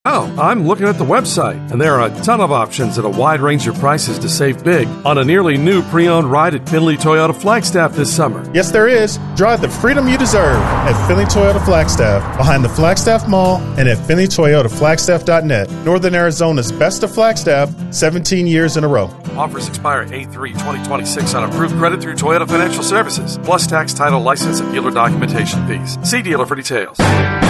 Oh, I'm looking at the website, and there are a ton of options at a wide range of prices to save big on a nearly new pre-owned ride at Findlay Toyota Flagstaff this summer. Yes, there is. Drive the freedom you deserve at Findlay Toyota Flagstaff, behind the Flagstaff Mall, and at FindlayToyotaFlagstaff.net. Northern Arizona's best of Flagstaff, 17 years in a row. Offers expire 8/3/2026 on approved credit through Toyota Financial Services, plus tax, title, license, and dealer documentation fees. See dealer for details.